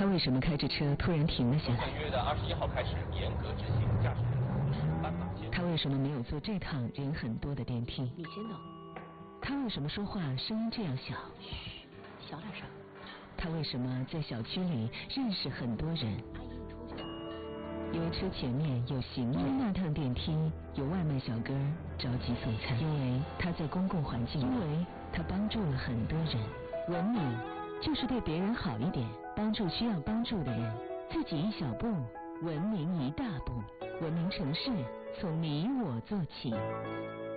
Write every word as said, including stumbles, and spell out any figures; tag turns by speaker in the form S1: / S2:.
S1: 他为什么开着车突然停了下来？
S2: 本月的二十一号开始严格执行驾驶人同时斑马线。
S1: 他为什么没有坐这趟人很多的电梯？
S3: 你先等。
S1: 他为什么说话声音这样小？
S3: 嘘，小点声。
S1: 他为什么在小区里认识很多人？
S3: 阿姨，你出去。
S1: 因为车前面有行人，因为那趟电梯有外卖小哥着急送餐，因为他在公共环境，因为他帮助了很多人。文明就是对别人好一点，帮助需要帮助的人，自己一小步，文明一大步。文明城市从你我做起。